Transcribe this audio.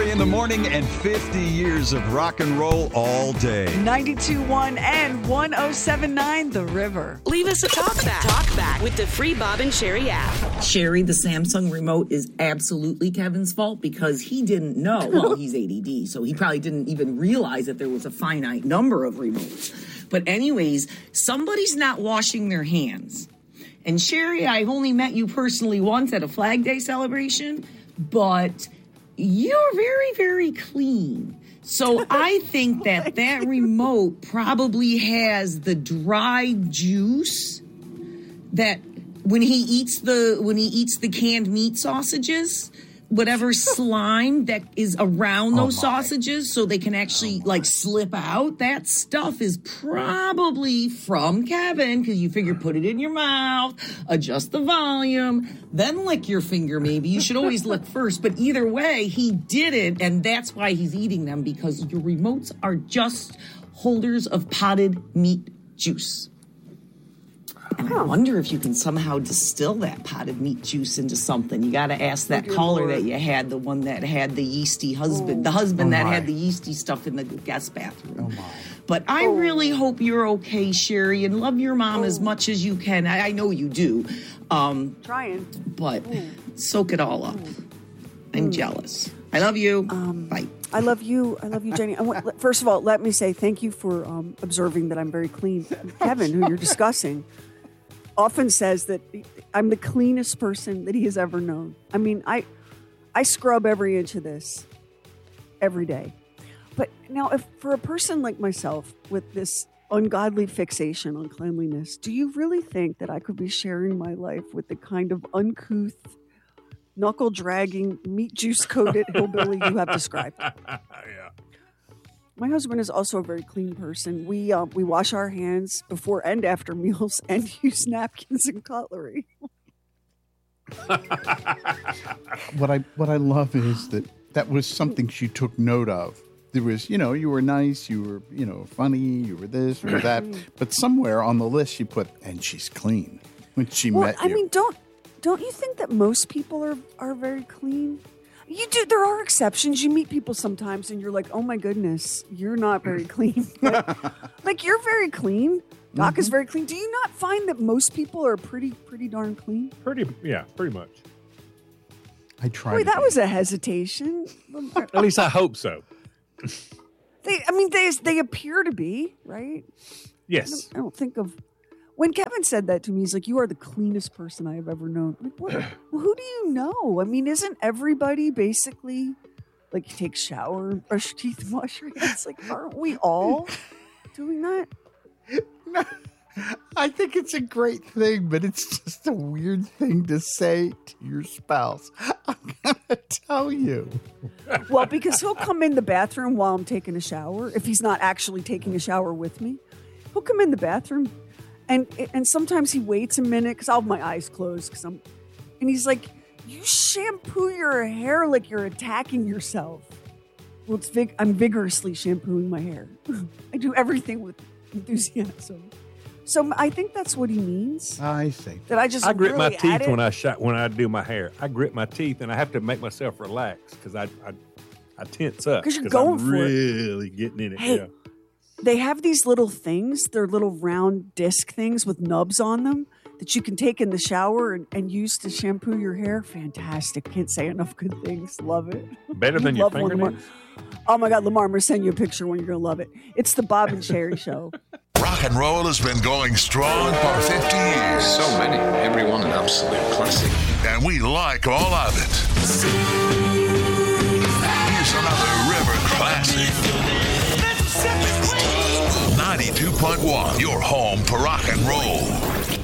Sherry in the morning and 50 years of rock and roll all day. 92.1 and 107.9 The River. Leave us a talk back with the free Bob and Sherry app. Sherry, the Samsung remote is absolutely Kevin's fault because he didn't know. Well, he's ADD, so he probably didn't even realize that there was a finite number of remotes. But anyways, somebody's not washing their hands. And Sherry, I've only met you personally once at a Flag Day celebration, but you're very, very clean. So I think that remote probably has the dried juice that when he eats the canned meat sausages, whatever slime that is around those sausages so they can actually slip out, that stuff is probably from Kevin, because you figure put it in your mouth, adjust the volume, then lick your finger maybe. You should always lick first, but either way, he did it, and that's why he's eating them, because your remotes are just holders of potted meat juice. And I wonder if you can somehow distill that potted meat juice into something. You got to ask that caller that you had, the one that had the yeasty husband, the husband that had the yeasty stuff in the guest bathroom. Oh my. But I really hope you're okay, Sherry, and love your mom as much as you can. I know you do. Trying. But soak it all up. I'm jealous. I love you. Bye. I love you. I love you, Jenny. First of all, let me say thank you for observing that I'm very clean. Kevin, who you're discussing, often says that I'm the cleanest person that he has ever known. I mean, I scrub every inch of this every day. But now, if for a person like myself with this ungodly fixation on cleanliness, do you really think that I could be sharing my life with the kind of uncouth, knuckle-dragging, meat juice-coated hillbilly you have described? Yeah. My husband is also a very clean person. We wash our hands before and after meals and use napkins and cutlery. What I love is that was something she took note of. There was, you were nice, you were, funny, you were this or that. But somewhere on the list she put, and she's clean when she met you. I mean, don't you think that most people are very clean? You do. There are exceptions. You meet people sometimes and you're like, oh my goodness, you're not very clean. Like you're very clean. Doc is very clean. Do you not find that most people are pretty darn clean? Pretty much. I tried. Wait, that was a hesitation. At least I hope so. They appear to be, right? Yes. I don't think of... When Kevin said that to me, he's like, you are the cleanest person I have ever known. I'm like, what? Well, who do you know? I mean, isn't everybody basically like you take a shower, brush your teeth, and wash your hands? Like, aren't we all doing that? No, I think it's a great thing, but it's just a weird thing to say to your spouse. I'm going to tell you. Well, because he'll come in the bathroom while I'm taking a shower. If he's not actually taking a shower with me, he'll come in the bathroom. And sometimes he waits a minute because I'll have my eyes closed and he's like, you shampoo your hair like you're attacking yourself. Well, I'm vigorously shampooing my hair. I do everything with enthusiasm. So I think that's what he means. I see. That I grit my teeth when I do my hair. I grit my teeth and I have to make myself relax because I tense up because you're going I'm for really it. Getting in it. Hey, yeah. They have these little things. They're little round disc things with nubs on them that you can take in the shower and use to shampoo your hair. Fantastic. Can't say enough good things. Love it. Better than your fingernails? Oh, my God, Lamar, I'm going to send you a picture when you're going to love it. It's the Bob and Sherry Show. Rock and roll has been going strong for 50 years. So many. Every one an absolute classic. And we like all of it. Here's another river classic. 92.1, your home for rock and roll.